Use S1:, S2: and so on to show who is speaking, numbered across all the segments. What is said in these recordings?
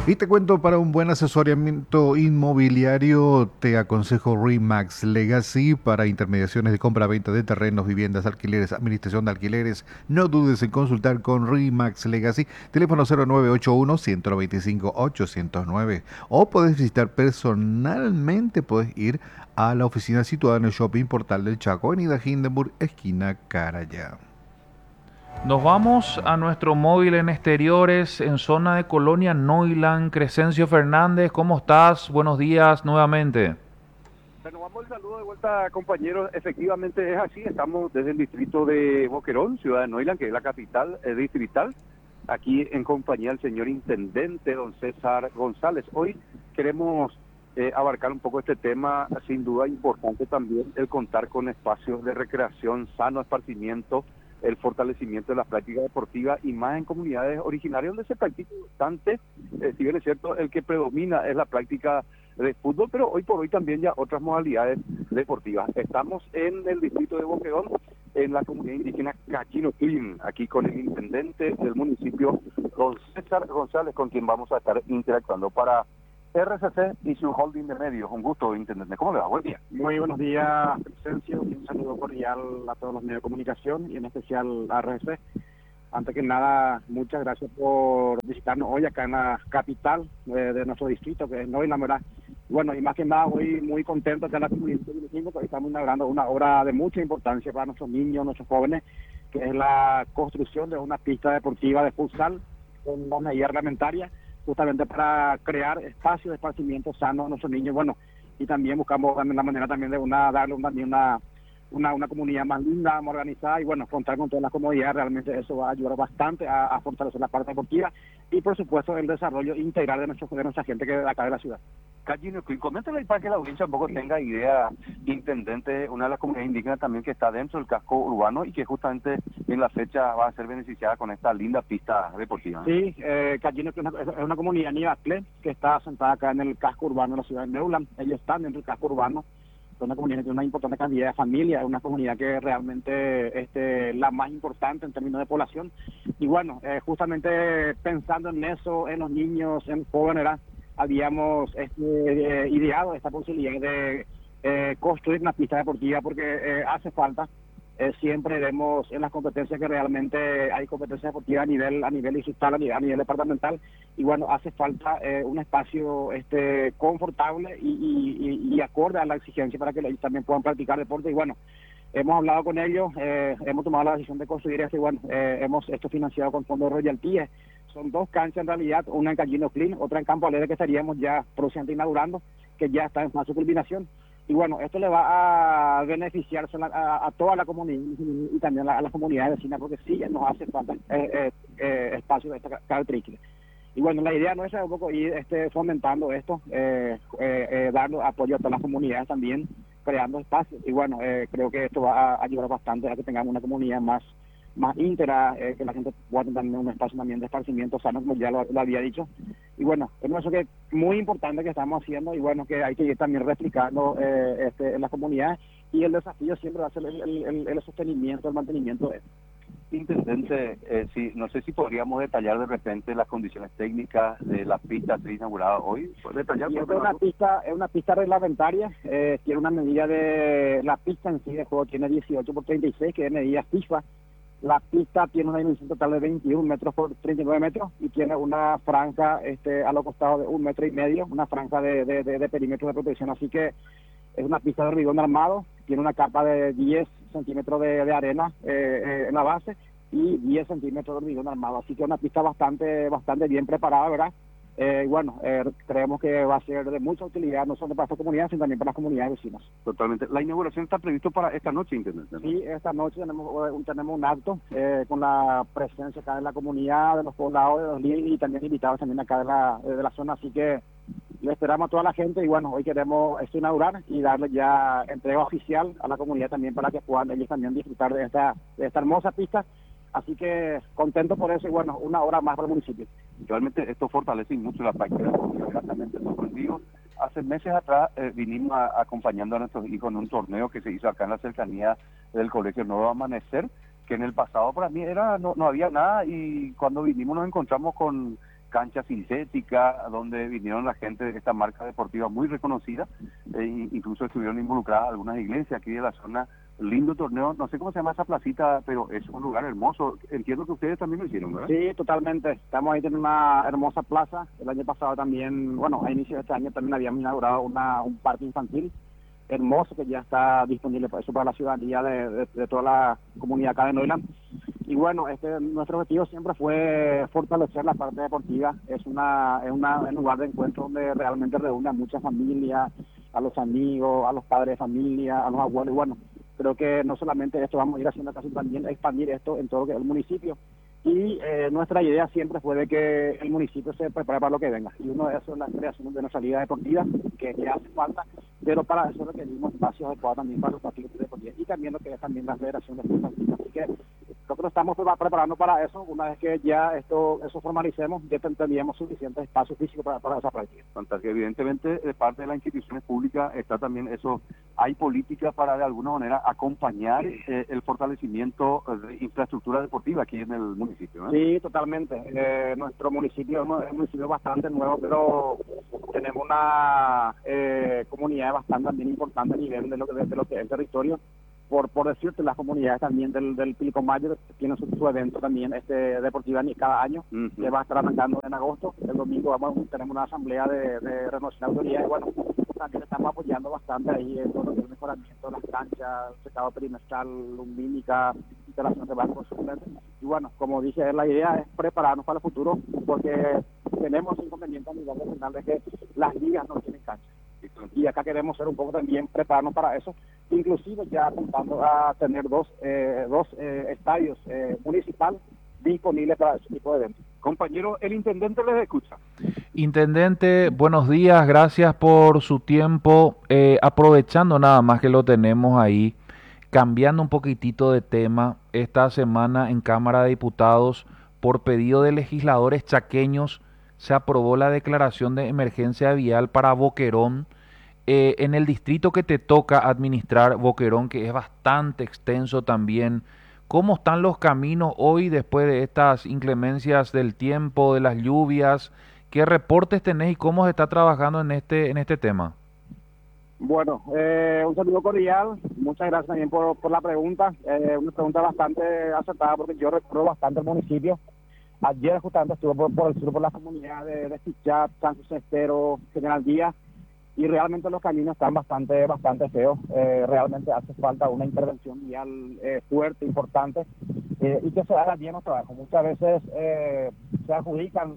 S1: Y te cuento, para un buen asesoramiento inmobiliario, te aconsejo Remax Legacy para intermediaciones de compra-venta de terrenos, viviendas, alquileres, administración de alquileres. No dudes en consultar con Remax Legacy, teléfono 0981-125-809. O puedes visitar personalmente, puedes ir a la oficina situada en el Shopping Portal del Chaco, Avenida Hindenburg, esquina Carayá.
S2: Nos vamos a nuestro móvil en exteriores, en zona de Colonia Noilan. Crescencio Fernández, ¿cómo estás? Buenos días nuevamente.
S3: Renovamos el saludo de vuelta, compañeros. Efectivamente es así. Estamos desde el distrito de Boquerón, ciudad de Noilan, que es la capital distrital, aquí en compañía del señor intendente, don César González. Hoy queremos abarcar un poco este tema, sin duda importante también, el contar con espacios de recreación, sano esparcimiento, el fortalecimiento de la práctica deportiva y más en comunidades originarias donde se practica bastante. Si bien es cierto, el que predomina es la práctica de fútbol, pero hoy por hoy también ya otras modalidades deportivas. Estamos en el distrito de Boquerón, en la comunidad indígena Cachinoquín, aquí con el intendente del municipio, don César González, con quien vamos a estar interactuando para RCC y su holding de medios. Un gusto, intendente. ¿Cómo le va? Buen día.
S4: Muy buenos días, Crescencio, y un saludo cordial a todos los medios de comunicación y en especial a RCC. Antes que nada, muchas gracias por visitarnos hoy acá en la capital de nuestro distrito, que es Noila, ¿verdad? Bueno, y más que nada, hoy muy contento acá en la comunidad porque estamos inaugurando una obra de mucha importancia para nuestros niños, nuestros jóvenes, que es la construcción de una pista deportiva de futsal con una medida reglamentaria, justamente para crear espacios de esparcimiento sano a nuestros niños. Bueno, y también buscamos también la manera también de darle también una comunidad más linda, más organizada y bueno, contar con todas las comodidades. Realmente eso va a ayudar bastante a fortalecer la parte deportiva y por supuesto el desarrollo integral de nuestra gente que es de acá de la ciudad.
S3: Cachinoquín, coméntale ahí para que la audiencia un poco tenga idea, intendente, una de las comunidades indígenas también que está dentro del casco urbano y que justamente en la fecha va a ser beneficiada con esta linda pista deportiva.
S4: Sí, Cachinoquín es una comunidad Nivacle que está asentada acá en el casco urbano de la ciudad de Neuland. Ellos están dentro del casco urbano. Es una comunidad que tiene una importante cantidad de familias, es una comunidad que realmente la más importante en términos de población. Y bueno, justamente pensando en eso, en los niños, en jóvenes, ¿verdad? Habíamos ideado esta posibilidad de construir una pista deportiva porque hace falta. Siempre vemos en las competencias que realmente hay competencias deportivas a nivel distrital, a nivel departamental, y bueno, hace falta un espacio confortable y acorde a la exigencia para que ellos también puedan practicar deporte. Y bueno, hemos hablado con ellos, hemos tomado la decisión de construir esto y bueno, hemos esto financiado con fondos de royalties. Son dos canchas en realidad, una en Callino Clean, otra en Campo Alegre que estaríamos ya próximamente inaugurando, que ya está en fase de culminación. Y bueno, esto le va a beneficiar a toda la comunidad y también a las comunidades vecinas, porque sí nos hace falta espacios de esta característica. Y bueno, la idea nuestra es un poco ir fomentando esto, dando apoyo a todas las comunidades también, creando espacios. Y bueno, creo que esto va a ayudar bastante a que tengamos una comunidad más íntegra, que la gente pueda tener también un espacio también de esparcimiento sano, como ya lo había dicho. Y bueno, es eso que es muy importante que estamos haciendo y bueno, que hay que ir también replicando en las comunidades y el desafío siempre va a ser el sostenimiento, el mantenimiento de esto.
S3: Intendente, sí, no sé si podríamos detallar de repente las condiciones técnicas de la pista que inaugurada hoy. ¿Puede detallar?
S4: Y esta es una pista reglamentaria, tiene una medida de la pista en sí de juego, tiene 18 por 36, que es medida FIFA. La pista tiene una dimensión total de 21 metros por 39 metros y tiene una franja a los costados de 1,5 metros, una franja de perímetro de protección. Así que es una pista de hormigón armado, tiene una capa de 10 centímetros de arena en la base y 10 centímetros de hormigón armado. Así que es una pista bastante bien preparada, ¿verdad? Creemos que va a ser de mucha utilidad, no solo para esta comunidad, sino también para las comunidades vecinas.
S3: Totalmente. La inauguración está prevista para esta noche, intendente, ¿no?
S4: Sí, esta noche tenemos un acto con la presencia acá de la comunidad, de los poblados, de los líderes y también invitados también acá de la zona. Así que le esperamos a toda la gente y bueno, hoy queremos inaugurar y darle ya entrega oficial a la comunidad también para que puedan ellos también disfrutar de esta hermosa pista. Así que contento por eso y bueno, una hora más para el municipio.
S3: Realmente esto fortalece mucho la práctica deportiva, gratamente sorprendido. Hace meses atrás vinimos acompañando a nuestros hijos en un torneo que se hizo acá en la cercanía del Colegio Nuevo Amanecer, que en el pasado para mí no había nada y cuando vinimos nos encontramos con cancha sintética, donde vinieron la gente de esta marca deportiva muy reconocida, incluso estuvieron involucradas algunas iglesias aquí de la zona. Lindo torneo, no sé cómo se llama esa placita, pero es un lugar hermoso. Entiendo que ustedes también lo hicieron, ¿verdad?
S4: Sí, totalmente. Estamos ahí en una hermosa plaza. El año pasado también, bueno, a inicio de este año también habíamos inaugurado un parque infantil hermoso que ya está disponible para eso, para la ciudadanía de toda la comunidad acá de Neuland. Y bueno, nuestro objetivo siempre fue fortalecer la parte deportiva. Es un lugar de encuentro donde realmente reúne a muchas familias, a los amigos, a los padres de familia, a los abuelos. Y bueno, creo que no solamente esto vamos a ir haciendo casi, también expandir esto en todo lo que es el municipio. Y nuestra idea siempre fue de que el municipio se prepare para lo que venga. Y uno de esos es la creación de una salida deportiva que hace falta, pero para eso requerimos espacios adecuados también para los partidos deportivos y también lo que es también la Federación de Fútbol. Así que nosotros estamos preparando para eso. Una vez que ya eso formalicemos, ya tendríamos suficiente espacio físico para esa práctica.
S3: Fantástico. Evidentemente, de parte de las instituciones públicas está también eso. Hay políticas para de alguna manera acompañar el fortalecimiento de infraestructura deportiva aquí en el municipio, ¿eh?
S4: Sí, totalmente. Nuestro municipio es un municipio bastante nuevo, pero tenemos una comunidad bastante también importante a nivel de lo que es el territorio. Por decirte, las comunidades también del Pilcomayo tienen su evento también deportivo cada año, que va a estar arrancando en agosto. El domingo tenemos una asamblea de renovación de autoridades. Bueno, también estamos apoyando bastante ahí en todo lo que es el mejoramiento de las canchas, secado perimetral, lumínica, instalación de bancos suplentes. Y bueno, como dije, la idea es prepararnos para el futuro, porque tenemos inconveniente a nivel nacional de que las ligas no tienen cancha. Y acá queremos ser un poco también prepararnos para eso, inclusive ya apuntando a tener dos estadios municipales disponibles para ese tipo de eventos.
S3: Compañero, el intendente les escucha.
S2: Intendente, buenos días, gracias por su tiempo. Aprovechando nada más que lo tenemos ahí, cambiando un poquitito de tema, esta semana en Cámara de Diputados, por pedido de legisladores chaqueños, se aprobó la declaración de emergencia vial para Boquerón, en el distrito que te toca administrar, Boquerón, que es bastante extenso también. ¿Cómo están los caminos hoy después de estas inclemencias del tiempo, de las lluvias? ¿Qué reportes tenés y cómo se está trabajando en este tema?
S4: Bueno, un saludo cordial. Muchas gracias también por la pregunta. Una pregunta bastante acertada porque yo recorro bastante el municipio. Ayer justamente estuve por el sur, por la comunidad de Sichat, San José Estero, General Díaz, y realmente los caminos están bastante feos. Realmente hace falta una intervención vial fuerte, importante, y que se haga bien los trabajos. Muchas veces se adjudican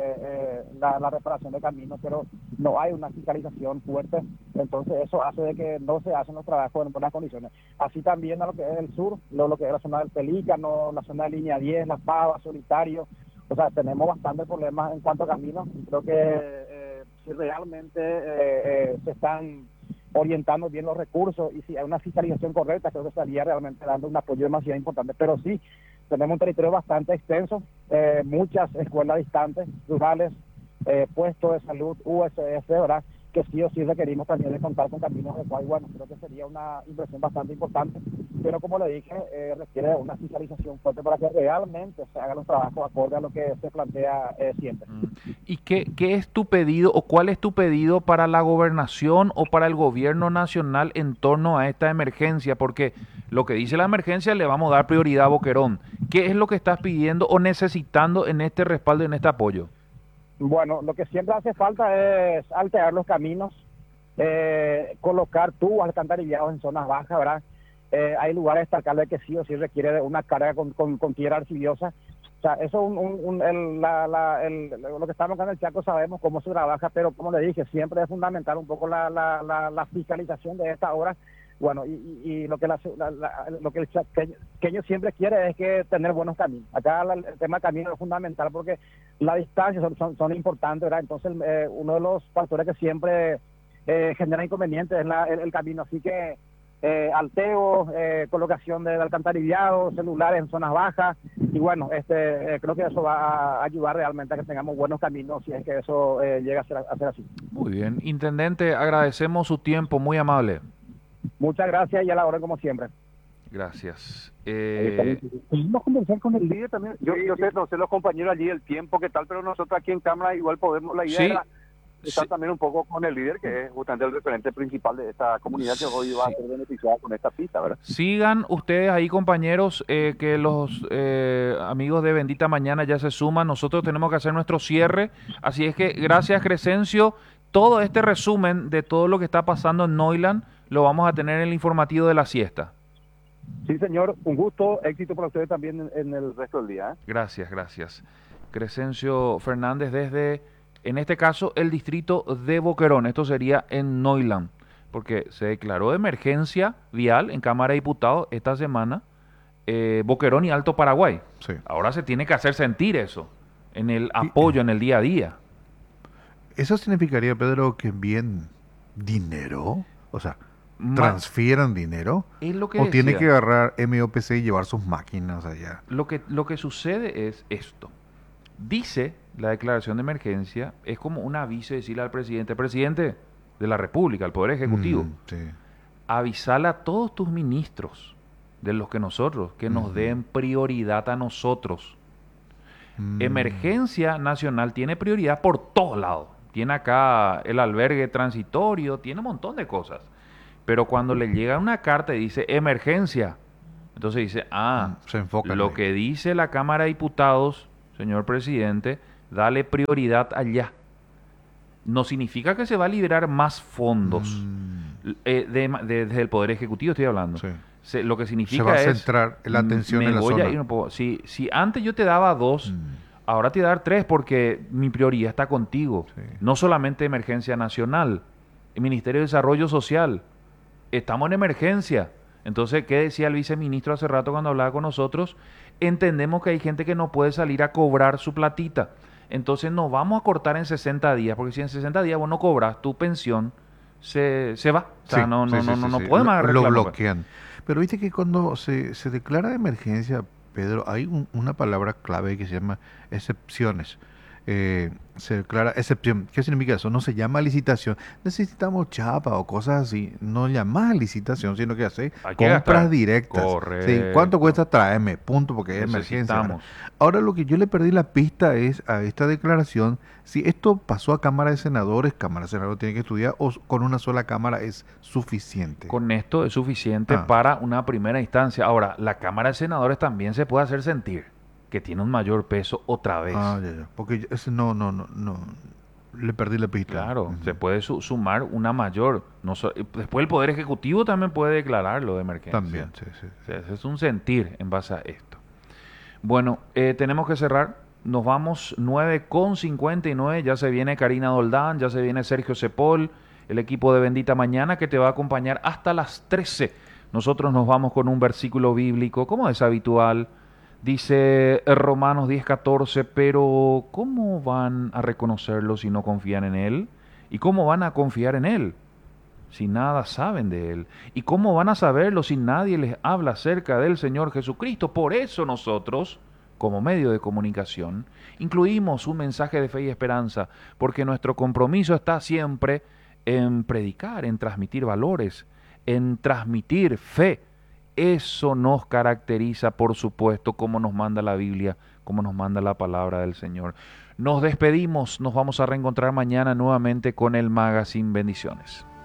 S4: la reparación de caminos, pero no hay una fiscalización fuerte, entonces eso hace de que no se hacen los trabajos en buenas condiciones. Así también a lo que es el sur, lo que es la zona del Pelícano, la zona de Línea 10, Las Pavas, Solitario. O sea, tenemos bastantes problemas en cuanto a caminos, y creo que si realmente se están orientando bien los recursos y si hay una fiscalización correcta, creo que estaría realmente dando un apoyo demasiado importante. Pero sí, tenemos un territorio bastante extenso, muchas escuelas distantes, rurales, puestos de salud, USF, ¿verdad?, que sí o sí requerimos también de contar con caminos adecuados. Y bueno, creo que sería una inversión bastante importante, pero como le dije, requiere una fiscalización fuerte para que realmente se hagan los trabajos acorde a lo que se plantea siempre.
S2: ¿Y qué es tu pedido o cuál es tu pedido para la gobernación o para el gobierno nacional en torno a esta emergencia? Porque lo que dice la emergencia le vamos a dar prioridad a Boquerón. ¿Qué es lo que estás pidiendo o necesitando en este respaldo, en este apoyo?
S4: Bueno, lo que siempre hace falta es alterar los caminos, colocar tubos alcantarillados en zonas bajas, ¿verdad? Hay lugares destacables que sí o sí requiere de una carga con tierra arcillosa. O sea, eso lo que estamos acá en el Chaco sabemos cómo se trabaja, pero como le dije, siempre es fundamental un poco la fiscalización de esta obra. Bueno, y lo que el chaqueño siempre quiere es que tener buenos caminos. Acá el tema de caminos es fundamental porque las distancias son importantes, ¿verdad? Entonces uno de los factores que siempre genera inconvenientes es el camino. Así que alteo, colocación de alcantarillado, celulares en zonas bajas, y bueno, creo que eso va a ayudar realmente a que tengamos buenos caminos si es que eso llega a ser así.
S2: Muy bien. Intendente, agradecemos su tiempo, muy amable.
S4: Muchas gracias y a la orden como siempre.
S2: Gracias.
S3: Pudimos conversar con el líder también. Yo sé, no sé los compañeros allí el tiempo, qué tal, pero nosotros aquí en Cámara igual podemos, la idea
S2: Sí,
S3: era estar
S2: sí,
S3: también un poco con el líder, que es justamente el referente principal de esta comunidad que hoy va a
S2: sí.
S3: ser beneficiada con esta pista, ¿verdad?
S2: Sigan ustedes ahí, compañeros, que los amigos de Bendita Mañana ya se suman. Nosotros tenemos que hacer nuestro cierre. Así es que gracias, Crescencio. Todo este resumen de todo lo que está pasando en Neuland lo vamos a tener en el informativo de la siesta.
S3: Sí, señor, un gusto, éxito para ustedes también en el resto del día, ¿eh?
S2: Gracias, gracias. Crescencio Fernández desde, en este caso, el distrito de Boquerón. Esto sería en Neuland, porque se declaró emergencia vial en Cámara de Diputados esta semana, Boquerón y Alto Paraguay.
S1: Sí.
S2: Ahora se tiene que hacer sentir eso, en el
S1: Y
S2: apoyo, en el día a día.
S1: eso significaría, Pedro, que envíen dinero, o sea,
S2: Ma-
S1: transfieran dinero,
S2: es lo que
S1: o tiene
S2: decía.
S1: que agarrar MOPC y llevar sus máquinas allá.
S2: Lo que sucede es esto. Dice la declaración de emergencia, es como un aviso de decirle al presidente de la República, al Poder Ejecutivo,
S1: Sí.
S2: avisale a todos tus ministros, de los que nosotros, que nos den prioridad a nosotros. Emergencia nacional tiene prioridad por todos lados. Tiene acá el albergue transitorio, tiene un montón de cosas. Pero cuando le llega una carta y dice emergencia, entonces dice,
S1: Se enfocan
S2: lo
S1: ahí.
S2: que dice la Cámara de Diputados, señor presidente, dale prioridad allá. No significa que se va a liberar más fondos. Desde el Poder Ejecutivo estoy hablando.
S1: Sí.
S2: Lo que
S1: Se
S2: significa
S1: va a
S2: es,
S1: centrar la atención
S2: me
S1: en la
S2: voy a
S1: zona.
S2: ir un poco. Si antes yo te daba 2, ahora te voy a dar 3 porque mi prioridad está contigo.
S1: Sí.
S2: No solamente emergencia nacional, el Ministerio de Desarrollo Social. Estamos en emergencia. Entonces, ¿qué decía el viceministro hace rato cuando hablaba con nosotros? Entendemos que hay gente que no puede salir a cobrar su platita. Entonces, nos vamos a cortar en 60 días, porque si en 60 días vos no cobras tu pensión, se va. O sea,
S1: Sí,
S2: no,
S1: sí,
S2: no,
S1: sí,
S2: no,
S1: sí,
S2: no, no
S1: sí.
S2: podemos
S1: Lo
S2: reclamar.
S1: bloquean. Pero viste que cuando se declara emergencia, Pedro, hay una palabra clave que se llama excepciones. Se declara excepción. ¿Qué significa eso? No se llama licitación. Necesitamos chapa o cosas así. No llamas licitación, sino que hace
S2: Hay que
S1: compras
S2: gastar.
S1: directas. Sí, ¿cuánto
S2: Correcto.
S1: cuesta? Tráeme, punto, porque es emergencia. ¿Verdad?
S2: Necesitamos.
S1: Ahora lo que yo le perdí la pista es a esta declaración, si esto pasó a Cámara de Senadores, Cámara de Senadores tiene que estudiar, o con una sola Cámara es suficiente.
S2: Con esto es suficiente
S1: Ah.
S2: para una primera instancia. Ahora, la Cámara de Senadores también se puede hacer sentir que tiene un mayor peso otra vez.
S1: Ah, ya. Porque ese no, le perdí la pista.
S2: Claro, se puede sumar una mayor. Después el Poder Ejecutivo también puede declararlo de emergencia.
S1: También, sí.
S2: O sea, ese es un sentir en base a esto. Bueno, tenemos que cerrar. Nos vamos 9:59. Ya se viene Karina Doldán, ya se viene Sergio Cepol, el equipo de Bendita Mañana que te va a acompañar hasta las 13. Nosotros nos vamos con un versículo bíblico, como es habitual. Dice Romanos 10:14, pero ¿cómo van a reconocerlo si no confían en Él? ¿Y cómo van a confiar en Él si nada saben de Él? ¿Y cómo van a saberlo si nadie les habla acerca del Señor Jesucristo? Por eso nosotros, como medio de comunicación, incluimos un mensaje de fe y esperanza, porque nuestro compromiso está siempre en predicar, en transmitir valores, en transmitir fe. Eso nos caracteriza, por supuesto, como nos manda la Biblia, como nos manda la palabra del Señor. Nos despedimos, nos vamos a reencontrar mañana nuevamente con el Magazine. Bendiciones.